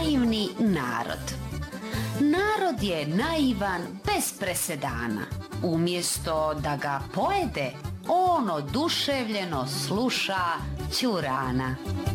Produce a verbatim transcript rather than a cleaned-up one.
naivni narod. Narod je naivan bez presedana. Umjesto da ga pojede, on oduševljeno sluša ćurana.